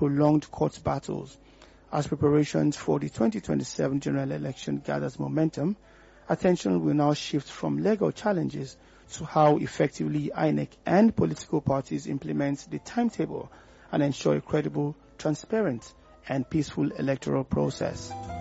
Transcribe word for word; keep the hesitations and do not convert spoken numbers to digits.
prolonged court battles. As preparations for the twenty twenty-seven general election gathers momentum, attention will now shift from legal challenges to how effectively I N E C and political parties implement the timetable and ensure a credible, transparent, and peaceful electoral process.